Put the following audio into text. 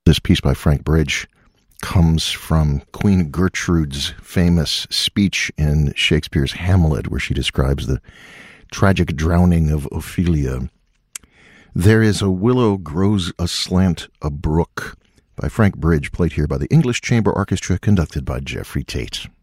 This piece by Frank Bridge comes from Queen Gertrude's famous speech in Shakespeare's Hamlet, where she describes the tragic drowning of Ophelia. There is a willow grows aslant a brook, by Frank Bridge, played here by the English Chamber Orchestra, conducted by Jeffrey Tate.